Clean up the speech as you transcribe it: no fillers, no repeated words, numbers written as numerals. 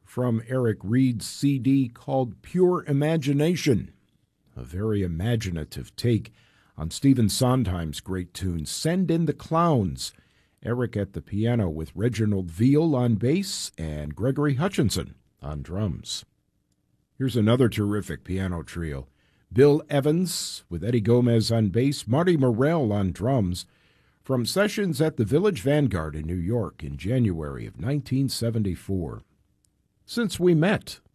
from Eric Reed's CD called Pure Imagination, a very imaginative take on Stephen Sondheim's great tune Send in the Clowns. Eric at the piano with Reginald Veal on bass and Gregory Hutchinson on drums. Here's another terrific piano trio. Bill Evans with Eddie Gomez on bass, Marty Morell on drums, from sessions at the Village Vanguard in New York in January of 1974. Since We Met,